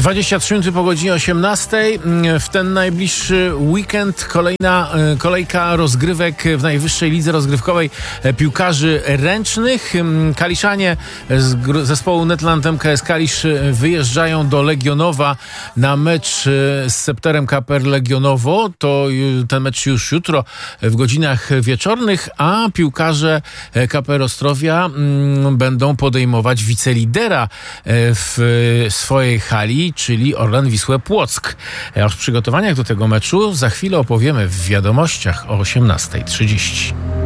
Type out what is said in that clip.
23 minuty po godzinie 18. W ten najbliższy weekend kolejka rozgrywek w najwyższej lidze rozgrywkowej piłkarzy ręcznych. Kaliszanie z zespołu Netland MKS Kalisz wyjeżdżają do Legionowa na mecz z Septerem KPR Legionowo. To ten mecz już jutro w godzinach wieczornych, a piłkarze KPR Ostrowia będą podejmować wicelidera w swojej hali, czyli Orlen Wisłę Płock. O przygotowaniach do tego meczu za chwilę opowiemy w wiadomościach o 18:30.